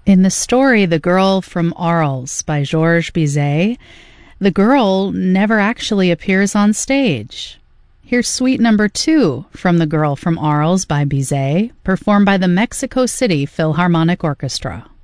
In the story The Girl from Arles by Georges Bizet, the girl never actually appears on stage. Here's Suite Number 2 from The Girl from Arles by Bizet, performed by the Mexico City Philharmonic Orchestra.